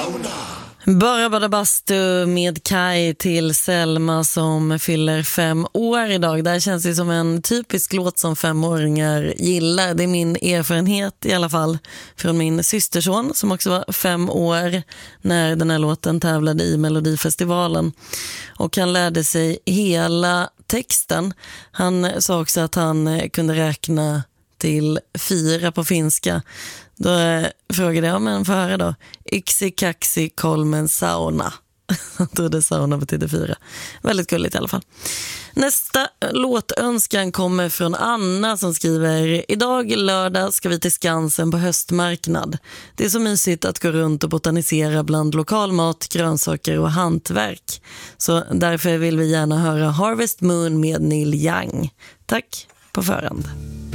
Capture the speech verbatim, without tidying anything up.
Bara bada bastu med Kai till Selma som fyller fem år idag. Det här känns ju som en typisk låt som femåringar gillar. Det är min erfarenhet i alla fall från min systerson som också var fem år när den här låten tävlade i Melodifestivalen. Och han lärde sig hela texten. Han sa också att han kunde räkna till fyra på finska. Då eh, frågade jag, men för höra då. Yksi, kaksi, kolmen, sauna. Jag trodde sauna betyder fyra. Väldigt gulligt i alla fall. Nästa låtönskan kommer från Anna som skriver: idag lördag ska vi till Skansen på höstmarknad. Det är så mysigt att gå runt och botanisera bland lokalmat, grönsaker och hantverk. Så därför vill vi gärna höra Harvest Moon med Neil Young. Tack på förhand.